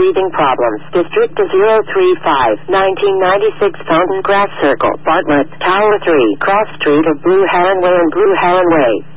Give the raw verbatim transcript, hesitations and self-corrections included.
breathing problems. District zero three five, nineteen ninety-six Fountain Grass Circle, Bartlett, Tower three, Cross Street of Blue Heron Way and Blue Heron Way.